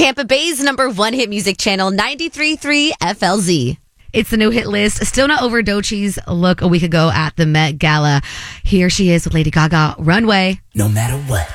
Tampa Bay's number one hit music channel, 93.3 FLZ. It's the new hit list. Still not over Doechie's look a week ago at the Met Gala. Here she is with Lady Gaga, Runway. No matter what.